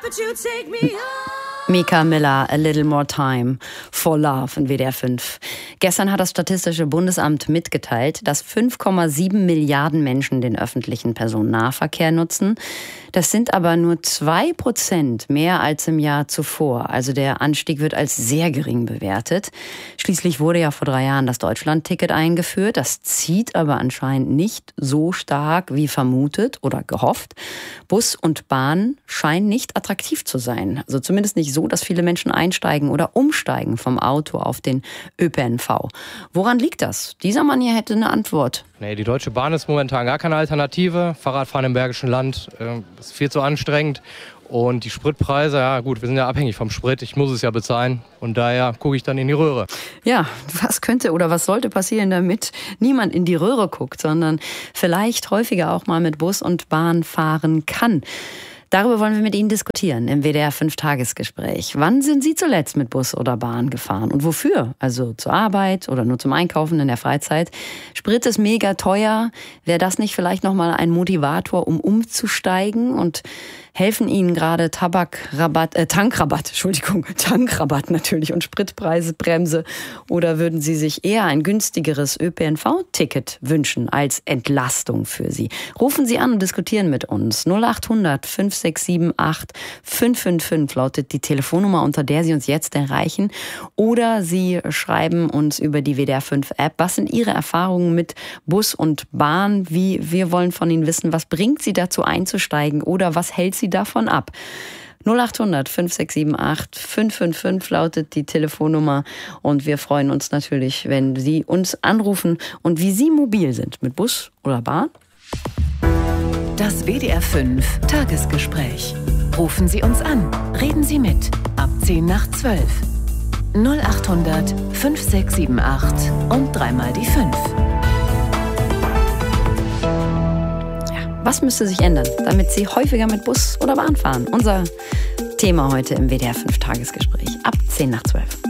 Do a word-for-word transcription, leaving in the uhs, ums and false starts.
Mika Miller, A Little More Time for Love in W D R fünf. Gestern hat das Statistische Bundesamt mitgeteilt, dass fünf Komma sieben Milliarden Menschen den öffentlichen Personennahverkehr nutzen. Das sind aber nur zwei Prozent mehr als im Jahr zuvor. Also der Anstieg wird als sehr gering bewertet. Schließlich wurde ja vor drei Jahren das Deutschland-Ticket eingeführt. Das zieht aber anscheinend nicht so stark wie vermutet oder gehofft. Bus und Bahn scheinen nicht attraktiv zu sein. Also zumindest nicht so, dass viele Menschen einsteigen oder umsteigen vom Auto auf den Ö P N V. Woran liegt das? Dieser Mann hier hätte eine Antwort. Nee, die Deutsche Bahn ist momentan gar keine Alternative. Fahrradfahren im Bergischen Land äh, ist viel zu anstrengend. Und die Spritpreise, ja gut, wir sind ja abhängig vom Sprit. Ich muss es ja bezahlen. Und daher gucke ich dann in die Röhre. Ja, was könnte oder was sollte passieren, damit niemand in die Röhre guckt, sondern vielleicht häufiger auch mal mit Bus und Bahn fahren kann? Darüber wollen wir mit Ihnen diskutieren im W D R fünf Tagesgespräch. Wann sind Sie zuletzt mit Bus oder Bahn gefahren und wofür? Also zur Arbeit oder nur zum Einkaufen in der Freizeit? Sprit ist mega teuer. Wäre das nicht vielleicht nochmal ein Motivator, um umzusteigen? Und helfen Ihnen gerade Tabakrabatt, äh, Tankrabatt, Entschuldigung, Tankrabatt natürlich und Spritpreise, Bremse? Oder würden Sie sich eher ein günstigeres Ö P N V-Ticket wünschen als Entlastung für Sie? Rufen Sie an und diskutieren mit uns. null acht hundert fünf sechs sieben acht fünf fünf fünf lautet die Telefonnummer, unter der Sie uns jetzt erreichen. Oder Sie schreiben uns über die W D R fünf App. Was sind Ihre Erfahrungen mit Bus und Bahn? Wie, wir wollen von Ihnen wissen, was bringt Sie dazu einzusteigen oder was hält Sie davon ab? null acht hundert fünf sechs sieben acht fünf fünf fünf lautet die Telefonnummer und wir freuen uns natürlich, wenn Sie uns anrufen und wie Sie mobil sind, mit Bus oder Bahn. Das W D R fünf Tagesgespräch. Rufen Sie uns an, reden Sie mit, ab zehn nach zwölf. null acht hundert fünf sechs sieben acht und dreimal die fünf. Was müsste sich ändern, damit Sie häufiger mit Bus oder Bahn fahren? Unser Thema heute im W D R fünf Tagesgespräch ab zehn nach zwölf.